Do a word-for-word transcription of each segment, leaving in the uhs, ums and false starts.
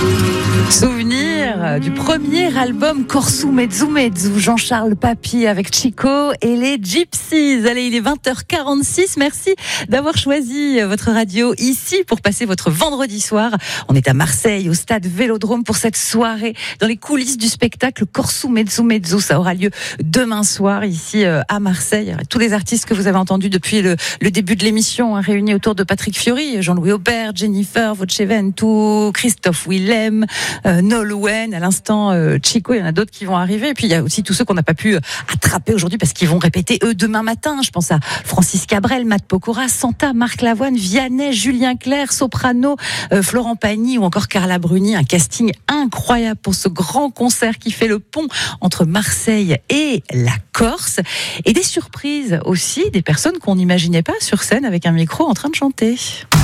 Souvenir du premier album Corso Mezzo Mezzo, Jean-Charles Papy avec Chico et les Gypsies. Allez, il est vingt heures quarante-six. Merci d'avoir choisi votre radio ici pour passer votre vendredi soir. On est à Marseille, au stade Vélodrome pour cette soirée dans les coulisses du spectacle Corso Mezzo Mezzo. Ça aura lieu demain soir ici à Marseille. Tous les artistes que vous avez entendus depuis le, le début de l'émission, hein, réunis autour de Patrick Fiori, Jean-Louis Aubert, Jennifer Voceventu, Christophe Willem, euh, Nolwenn, à l'instant euh, Chico, il y en a d'autres qui vont arriver. Et puis il y a aussi tous ceux qu'on n'a pas pu attraper aujourd'hui parce qu'ils vont répéter eux demain matin. Je pense à Francis Cabrel, Matt Pokora, Santa, Marc Lavoine, Vianney, Julien Clerc, Soprano, euh, Florent Pagny ou encore Carla Bruni. Un casting incroyable pour ce grand concert qui fait le pont entre Marseille et la Corse. Et des surprises aussi, des personnes qu'on n'imaginait pas sur scène avec un micro en train de chanter.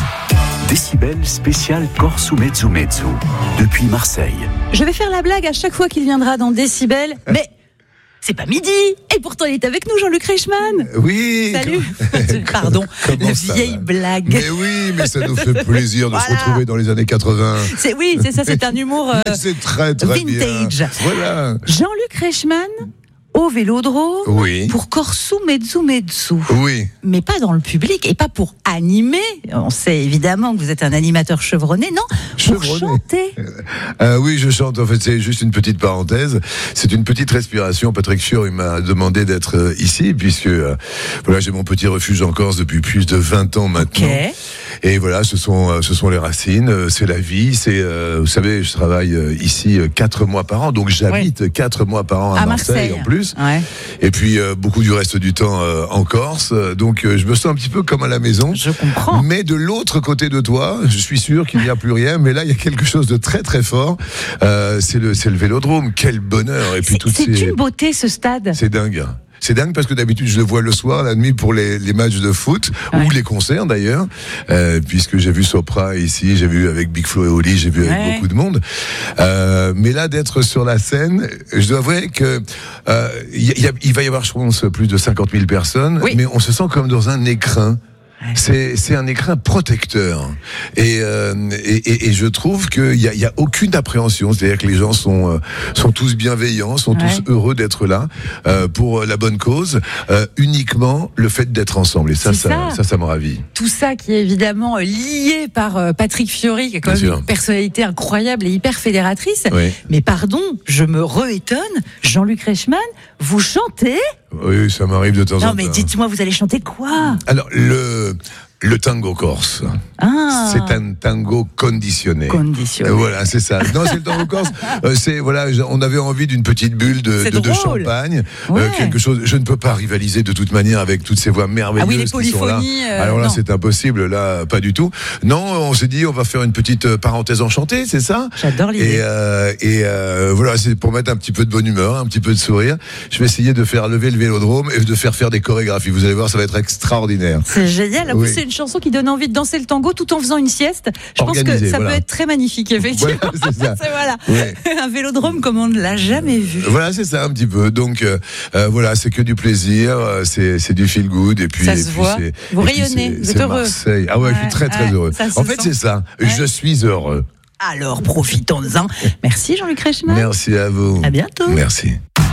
Décibel spécial Corso Mezzo Mezzo, depuis Marseille. Je vais faire la blague à chaque fois qu'il viendra dans Décibel, mais c'est pas midi. Et pourtant, il est avec nous, Jean-Luc Reichmann. Oui. Salut. Pardon, la vieille va blague. Mais oui, mais ça nous fait plaisir de voilà. se retrouver dans les années quatre-vingts. C'est, oui, c'est ça, c'est un humour euh, c'est très, très vintage. Bien. Voilà. Jean-Luc Reichmann au Vélodrome, oui. pour Corso Mezzo Mezzo. Oui. Mais pas dans le public et pas pour animer. On sait évidemment que vous êtes un animateur chevronné, non, pour chevronné. chanter. Euh, oui, je chante. En fait, c'est juste une petite parenthèse. C'est une petite respiration. Patrick Fiori m'a demandé d'être ici, puisque euh, voilà, j'ai mon petit refuge en Corse depuis plus de vingt ans maintenant. Okay. Et voilà, ce sont, ce sont les racines, c'est la vie. C'est, euh, vous savez, je travaille ici quatre mois par an, donc j'habite oui. quatre mois par an à, à Marseille, Marseille en plus. Ouais. Et puis euh, beaucoup du reste du temps euh, en Corse. Donc euh, je me sens un petit peu comme à la maison. Je comprends. Mais de l'autre côté de toi, je suis sûr qu'il n'y a plus rien. Mais là, il y a quelque chose de très très fort. Euh, c'est le, c'est le Vélodrome. Quel bonheur. Et puis c'est, toutes c'est ces... une beauté ce stade. C'est dingue. C'est dingue parce que d'habitude je le vois le soir, la nuit pour les, les matchs de foot ouais. ou les concerts d'ailleurs, euh, puisque j'ai vu Sopra ici, j'ai vu avec Big Flo et Oli, j'ai vu ouais. avec beaucoup de monde. Euh, mais là d'être sur la scène, je dois avouer que euh, y a, il va y avoir, je pense, plus de cinquante mille personnes, oui. mais on se sent comme dans un écrin. C'est, c'est un écrin protecteur et, euh, et, et, et je trouve qu'il y a, il y a aucune appréhension, c'est-à-dire que les gens sont, euh, sont tous bienveillants, sont ouais. tous heureux d'être là euh, pour la bonne cause, euh, uniquement le fait d'être ensemble et ça, ça, ça, ça, ça me ravit. Tout ça qui est évidemment lié par euh, Patrick Fiori, qui est quand Bien même sûr. une personnalité incroyable et hyper fédératrice. Oui. Mais pardon, je me re-étonne, Jean-Luc Reichmann, vous chantez ? Oui, ça m'arrive de temps en temps. Non, mais dites-moi, vous allez chanter quoi ? Alors, le, le tango corse. Ah. C'est un tango conditionné. Conditionné. Voilà, c'est ça. Non, c'est le tango corse. Euh, c'est, voilà, on avait envie d'une petite bulle de, de, de champagne. Ouais. Euh, quelque chose, je ne peux pas rivaliser de toute manière avec toutes ces voix merveilleuses. Ah oui, les qui sont là. Euh, Alors là, non. c'est impossible. Là, pas du tout. Non, on s'est dit, on va faire une petite parenthèse enchantée, c'est ça? J'adore l'idée. Et, euh, et euh, voilà, c'est pour mettre un petit peu de bonne humeur, un petit peu de sourire. Je vais essayer de faire lever le Vélodrome et de faire faire des chorégraphies. Vous allez voir, ça va être extraordinaire. C'est génial. En oui. plus, c'est une chanson qui donne envie de danser le tango tout en faisant une sieste. Je Organisé, pense que ça voilà. peut être très magnifique, effectivement. Voilà, c'est ça. c'est, voilà. Ouais. Un Vélodrome comme on ne l'a jamais vu. Voilà, c'est ça un petit peu. Donc euh, euh, voilà, c'est que du plaisir, c'est, c'est du feel good et puis ça et se puis voit. C'est, vous et rayonnez, puis c'est, vous êtes c'est heureux. Marseille. Ah ouais, ouais, je suis très très ouais, heureux. En fait, sent. c'est ça. Ouais. Je suis heureux. Alors profitons-en. Merci Jean-Luc Reichmann. Merci à vous. À bientôt. Merci.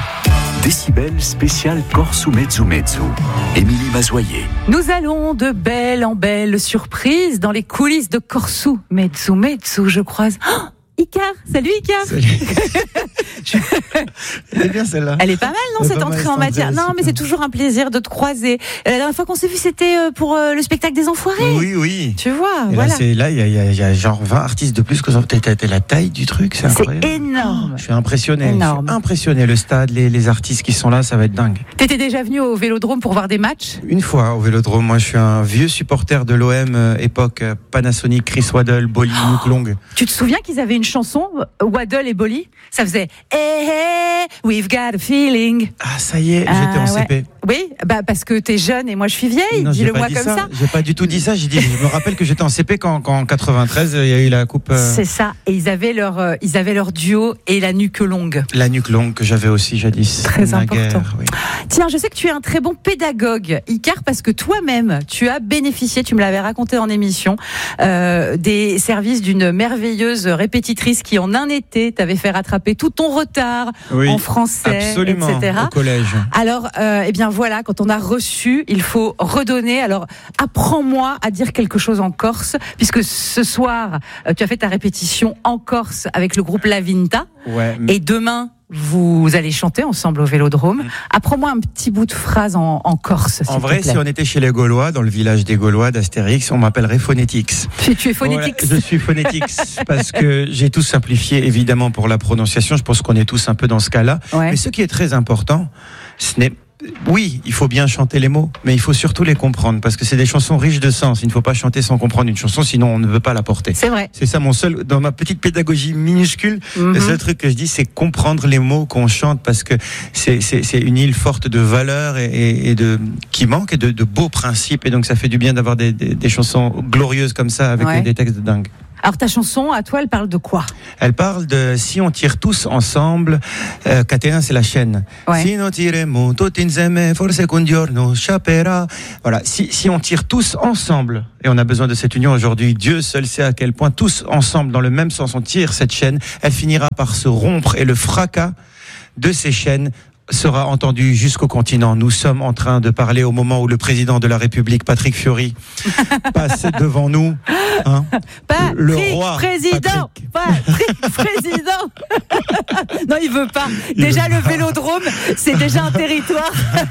Décibel spécial Corso Mezzo Mezzo. Émilie Mazoyer. Nous allons de belle en belle surprise dans les coulisses de Corso Mezzo Mezzo. Je croise oh Icar. Salut Icar. Salut. Je... Elle est bien celle-là. Elle est pas mal, non, cette entrée en matière. Non, mais c'est toujours un plaisir de te croiser. La dernière fois qu'on s'est vu, c'était pour le spectacle des Enfoirés. Oui, oui. Tu vois, et voilà. Là, c'est, là, il y, y, y a genre vingt artistes de plus que ça. T'as, t'as la taille du truc, c'est incroyable. C'est énorme. Oh, je suis impressionné. Énorme. Je suis impressionné. Le stade, les, les artistes qui sont là, ça va être dingue. T'étais déjà venu au Vélodrome pour voir des matchs ? Une fois au Vélodrome. Moi, je suis un vieux supporter de l'O M euh, époque euh, Panasonic, Chris Waddle, Bolly, oh. Nuke Long. Tu te souviens qu'ils avaient une chanson, Waddle et Bolly ? Ça faisait Hey, hey, we've got a feeling. Ah, ça y est, ah, j'étais en ouais. C P. Oui, bah parce que t'es jeune et moi je suis vieille. Non, dis-le-moi comme ça. ça. J'ai pas du tout dit ça. J'ai dit, je me rappelle que j'étais en C P quand, quand en quatre-vingt-treize il y a eu la coupe. Euh... C'est ça. Et ils avaient leur, euh, ils avaient leur duo et la nuque longue. La nuque longue que j'avais aussi jadis. Très important. Guerre, oui. Tiens, je sais que tu es un très bon pédagogue, Icar, parce que toi-même, tu as bénéficié, tu me l'avais raconté en émission, euh, des services d'une merveilleuse répétitrice institutrice qui, en un été, t'avait fait rattraper tout ton retard oui, en français, absolument, et cetera. Au collège. Alors, euh, eh bien voilà, quand on a reçu, il faut redonner. Alors, apprends-moi à dire quelque chose en corse, puisque ce soir, euh, tu as fait ta répétition en Corse avec le groupe La Vinta. Ouais. Et demain, vous allez chanter ensemble au Vélodrome. Apprends-moi un petit bout de phrase en, en Corse, s'il En vrai, te plaît. si on était chez les Gaulois, dans le village des Gaulois d'Astérix, on m'appellerait Phonetix. Tu, tu es phonétique. Voilà, je suis Phonetix parce que j'ai tout simplifié, évidemment, pour la prononciation. Je pense qu'on est tous un peu dans ce cas-là. Ouais. Mais ce qui est très important, ce n'est oui, il faut bien chanter les mots, mais il faut surtout les comprendre, parce que c'est des chansons riches de sens. Il ne faut pas chanter sans comprendre une chanson, sinon on ne veut pas la porter. C'est vrai. C'est ça mon seul, dans ma petite pédagogie minuscule, Mm-hmm. le seul truc que je dis, c'est comprendre les mots qu'on chante, parce que c'est, c'est, c'est une île forte de valeurs et, et, et de, qui manque, et de, de beaux principes, et donc ça fait du bien d'avoir des, des, des chansons glorieuses comme ça, avec Ouais. des textes de dingue. Alors ta chanson, à toi, elle parle de quoi? Elle parle de si on tire tous ensemble, euh, Catena c'est la chaîne. Ouais. Si nous tiremo tutti insieme, forse un giorno sciaperà. Voilà, si, si on tire tous ensemble, et on a besoin de cette union aujourd'hui, Dieu seul sait à quel point, tous ensemble, dans le même sens, on tire cette chaîne, elle finira par se rompre, et le fracas de ces chaînes sera entendu jusqu'au continent. Nous sommes en train de parler au moment où le président de la République, Patrick Fiori, passe devant nous. Hein, Patrick, le roi président, Patrick. Patrick, président. Non, il veut pas. Déjà, le Vélodrome, c'est déjà un territoire.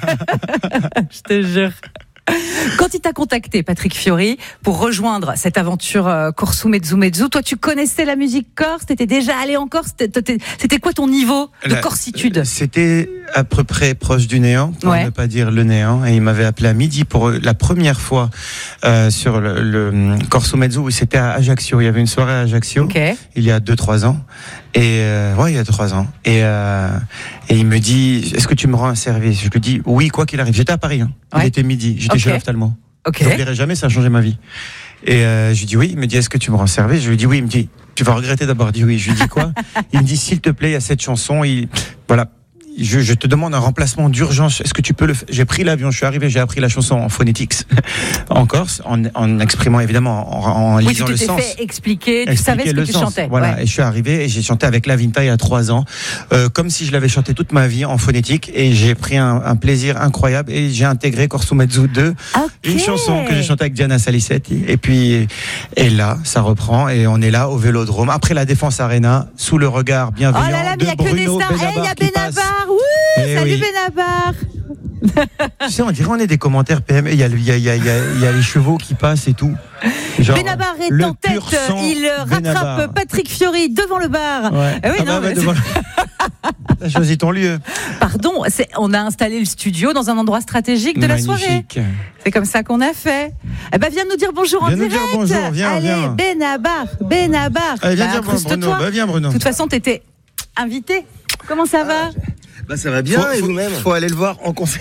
Je te jure. Quand il t'a contacté, Patrick Fiori, pour rejoindre cette aventure euh, Corso Mezzo Mezzo, toi, tu connaissais la musique corse, t'étais déjà allé en Corse, t'étais- c'était quoi ton niveau de La- corsitude? C'était à peu près proche du néant, pour Ouais. ne pas dire le néant. Et il m'avait appelé à midi pour la première fois euh, sur le, le Corso Mezzo, où c'était à Ajaccio. Il y avait une soirée à Ajaccio, Ok. il y a deux trois ans. Et euh, ouais, il y a trois ans. Et, euh, et il me dit, est-ce que tu me rends un service? Je lui dis, oui, quoi qu'il arrive. J'étais à Paris, hein. Ouais. Il était midi. J'étais Ok. chez l'ophtalmo. Ok. Je n'oublierai jamais, ça a changé ma vie. Et euh, je lui dis oui, il me dit est-ce que tu me rends service? Je lui dis oui, il me dit tu vas regretter d'avoir dit oui. Je lui dis quoi? Il me dit s'il te plaît, il y a cette chanson, il... voilà. Je, je te demande un remplacement d'urgence. Est-ce que tu peux le faire? J'ai pris l'avion, je suis arrivé, j'ai appris la chanson en phonetics en Corse, en, en exprimant évidemment, en, en Oui, tu lisant le t'étais sens. fait expliquer, tu Expliquer savais ce que le tu sens. chantais. Voilà, Ouais. et je suis arrivé et j'ai chanté avec La Vinta il y a trois ans, euh, comme si je l'avais chanté toute ma vie en phonétique, et j'ai pris un, un plaisir incroyable, et j'ai intégré Corso Mezzo deux, Ok. une chanson que j'ai chantée avec Diana Salicetti, et puis et là ça reprend, et on est là au Vélodrome après la Défense Arena, sous le regard Oh bienveillant là là, mais il de n'y a que des Bruno stars. Eh, il y Benabar a qui passe. Benabar. Wouh, Eh salut oui. Benabar. Tu sais, on dirait on est des commentaires P M. Il y a, il y a, il y a, il y a, il y a les chevaux qui passent et tout. Genre, Benabar est le en tête, pur sang il rattrape Benabar. Patrick Fiori devant le bar. Ouais. Eh oui, Ah non, bah, bah, mais devant le- T'as choisi ton lieu. Pardon, c'est- on a installé le studio dans un endroit stratégique de la soirée. Magnifique. C'est comme ça qu'on a fait. Eh ben, viens nous dire bonjour en Viens nous direct. dire bonjour, viens, Allez, viens. Benabar, Benabar. Allez, viens Bah, dire Bruno. incruste-toi. Bah, viens Bruno. De toute façon, t'étais invité. Comment ça va? Bah ça va bien, Faut- et faut- vous-même? Faut aller le voir en concert.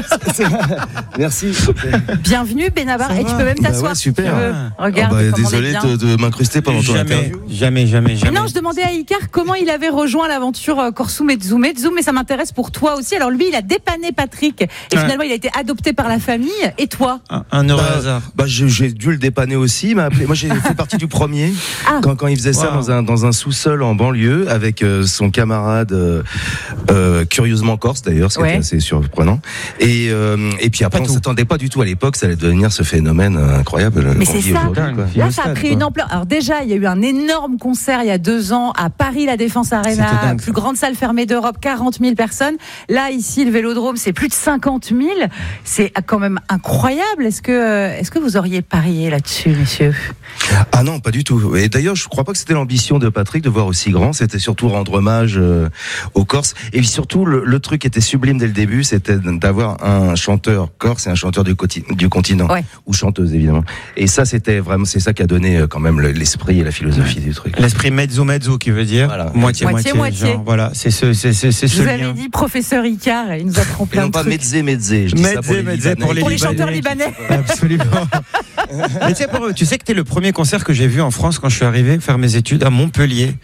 Merci. Bienvenue Benabar. Ça Et va. tu peux même Bah t'asseoir ouais, si super. tu veux. Ah Regarde bah, comment désolé on est bien. de, de m'incruster pendant ton Jamais, interview. jamais, jamais, Mais jamais. non, je demandais à Icar comment il avait rejoint l'aventure euh, Corso Mezzo Mezzo, mais ça m'intéresse pour toi aussi. Alors lui, il a dépanné Patrick et Ouais. finalement, il a été adopté par la famille. Et toi? Un, un heureux Bah, hasard. Bah je- j'ai dû le dépanner aussi. Il m'a appelé. Moi j'ai fait partie du premier Ah. quand, quand il faisait ça Wow. dans un dans un sous-sol en banlieue avec euh, son camarade euh, euh, curieusement corse d'ailleurs, ce qui Ouais. était assez surprenant. Et euh, et puis après Pas on tout. s'attendait pas du tout à l'époque ça allait devenir ce phénomène euh, incroyable Mais qu'on c'est vit ça. aujourd'hui, quoi. Dingue. Là, au ça a stade, pris quoi. une ampleur. Alors déjà, il y a eu un énorme concert il y a deux ans à Paris, la Défense Arena, C'était dingue, plus ça. grande salle fermée d'Europe, quarante mille personnes. Là, ici, le Vélodrome, c'est plus de cinquante mille. C'est quand même incroyable. Est-ce que, euh, est-ce que vous auriez parié là-dessus, messieurs? Ah non, pas du tout. Et d'ailleurs, je crois pas que c'était l'ambition de Patrick de voir aussi grand. C'était surtout rendre hommage euh, aux Corses. Et surtout, le, le truc qui était sublime dès le début, c'était d'avoir un chanteur corse et un chanteur du, coti- du continent. Ouais. Ou chanteuse, évidemment. Et ça, c'était vraiment, c'est ça qui a donné euh, quand même le- l'esprit et la philosophie du truc. L'esprit mezzo mezzo qui veut dire Voilà. moitié Moitié, moitié. moitié. genre, voilà, c'est ce, c'est, c'est, c'est Je ce vous avais lien. dit professeur Icar, il nous apprend Et plein non de pas trucs. mezze, mezze. Je dis ça pour les Mezze, mezze, pour les Pour les Libanais. chanteurs libanais. Absolument. Mais tu sais, pour- tu sais que t'es le premier concert que j'ai vu en France quand je suis arrivé faire mes études à Montpellier.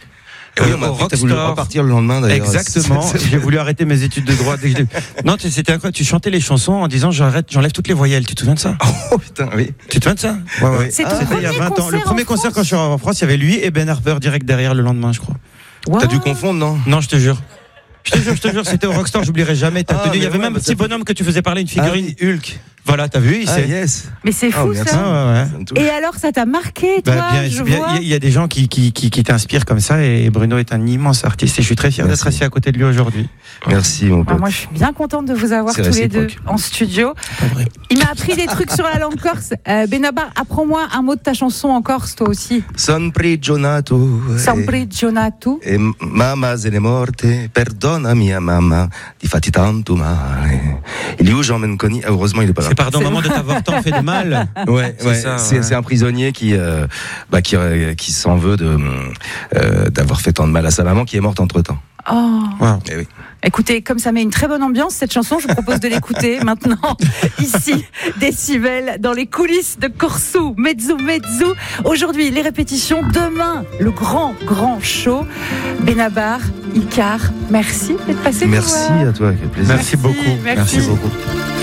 Oui, on m'a appris, t'as voulu repartir le lendemain d'ailleurs. Exactement. J'ai voulu arrêter mes études de droit. Dès que non, c'était incroyable. Tu chantais les chansons en disant j'arrête, j'enlève toutes les voyelles. Tu te souviens de ça? Oh putain, oui. Tu te souviens de ça? Ouais, ouais. C'est ton C'était premier il y a vingt ans. Le premier concert concert quand je suis en France, il y avait lui et Ben Harper direct derrière le lendemain, je crois. Wow. T'as dû confondre, non? Non, je te jure. Je te jure, je te jure, c'était au Rockstar, j'oublierai jamais. T'as Ah, tenu, il y avait ouais, même un bah, petit ça fait- bonhomme que tu faisais parler, une figurine Ah, Hulk. Voilà, t'as vu, il Ah sait. yes. Mais c'est fou Oh, merci. ça. Ah, ouais, ouais. Ça me touche. Et alors, ça t'a marqué, toi, Bah, bien, je bien, vois. il y a- il y a des gens qui, qui, qui, qui t'inspirent comme ça et Bruno est un immense artiste et je suis très fier Merci. d'être assis à côté de lui aujourd'hui. Merci mon Ah, pote. moi, je suis bien contente de vous avoir C'est tous les deux réciproque. en studio. Pas vrai. Il m'a appris des trucs sur la langue corse. Euh, Benabar, apprends-moi un mot de ta chanson en corse, toi aussi. Son prigionato. Sempre Gionato. E mamma se ne morte, perdona mia mamma, ti fatti tanto male. Il est où Jean Menconi? Ah, heureusement, il est pas là. C'est pardon, maman, de t'avoir tant fait de mal. Ouais, C'est ouais. ça, c'est ouais. c'est un prisonnier qui, euh, bah, qui, euh, qui s'en veut de euh, d'avoir fait tant de mal à sa maman, qui est morte entre temps. Oh. Wow. Eh oui. Écoutez, comme ça met une très bonne ambiance, cette chanson, je vous propose de l'écouter maintenant, ici, Décibel, dans les coulisses de Corso, Mezzo Mezzo. Aujourd'hui, les répétitions. Demain, le grand, grand show. Benabar, Icar, merci d'être passé. nous Merci voir. à toi, quel plaisir. Merci beaucoup. merci. Merci beaucoup.